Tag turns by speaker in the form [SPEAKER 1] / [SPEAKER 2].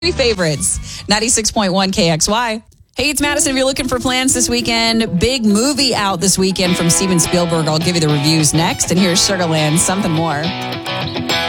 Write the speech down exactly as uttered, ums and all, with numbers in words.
[SPEAKER 1] Three favorites, ninety-six point one K X Y. Hey, it's Madison. If you're looking for plans this weekend, big movie out this weekend from Steven Spielberg. I'll give you the reviews next. And here's Sugarland, Something More.